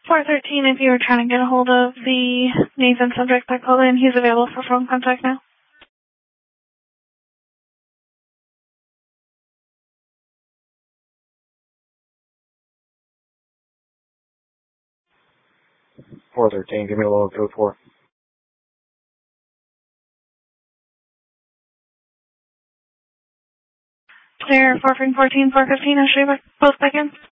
413, if you were trying to get a hold of the Nathan subject that called in, he's available for phone contact now. Give me a little code 4. Clear 414, 415, I'll show you both back in.